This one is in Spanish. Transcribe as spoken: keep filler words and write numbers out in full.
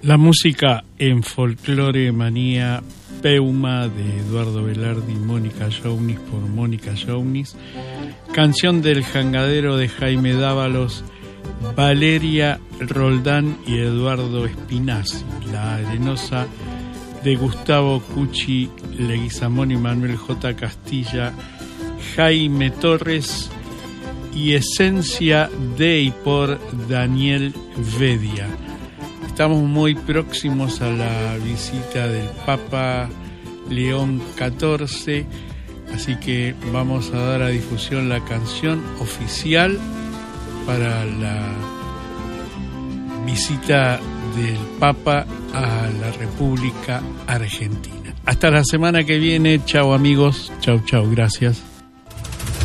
La música en Folclore Manía, Peuma, de Eduardo Velardi y Mónica Younis, por Mónica Younis. Canción del Jangadero, de Jaime Dávalos, Valeria Roldán y Eduardo Espinazzi. La Arenosa, de Gustavo Cucci Leguizamón y Manuel J. Castilla, Jaime Torres. Y Esencia, de y por Daniel Vedia. Estamos muy próximos a la visita del Papa León catorce, así que vamos a dar a difusión la canción oficial para la visita del Papa a la República Argentina. Hasta la semana que viene. Chao amigos, chao chao, gracias.